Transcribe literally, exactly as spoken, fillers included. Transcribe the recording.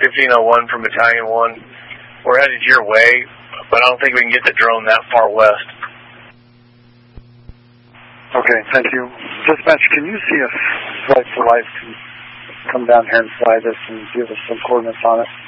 fifteen oh one from Battalion one. We're headed your way, but I don't think we can get the drone that far west. Okay, thank you. Dispatch, can you see if Flight for Life can come down here and fly this and give us some coordinates on it?